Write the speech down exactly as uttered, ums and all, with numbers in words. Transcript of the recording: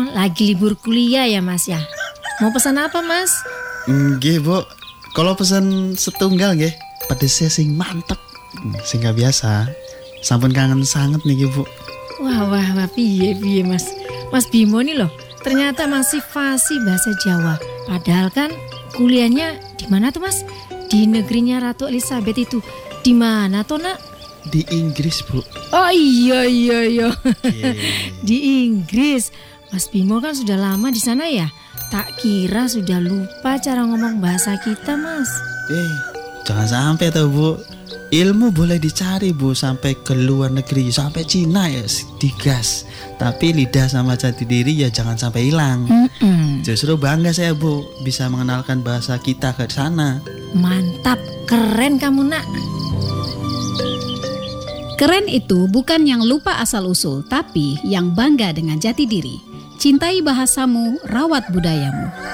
kan lagi libur kuliah ya Mas ya. Mau pesan apa Mas? Nggih Bu, kalau pesan setunggal nggih, pedesnya sing mantep, sing gak biasa. Sampun kangen sangat nih Bu. Wah wah wah piye piye Mas. Mas Bimo nih loh, ternyata masih fasih bahasa Jawa. Padahal kan kuliahnya di mana tuh Mas? Di negerinya Ratu Elizabeth itu. Di mana tuh Nak? Di Inggris Bu. Oh iya iya iya. Yeah. Di Inggris. Mas Bimo kan sudah lama di sana ya. Tak kira sudah lupa cara ngomong bahasa kita Mas. Eh, jangan sampai tuh Bu. Ilmu boleh dicari Bu sampai ke luar negeri, sampai Cina ya digas. Tapi lidah sama jati diri ya jangan sampai hilang. Mm-mm. Justru bangga saya Bu bisa mengenalkan bahasa kita ke sana. Mantap, keren kamu Nak. Keren itu bukan yang lupa asal-usul, tapi yang bangga dengan jati diri. Cintai bahasamu, rawat budayamu.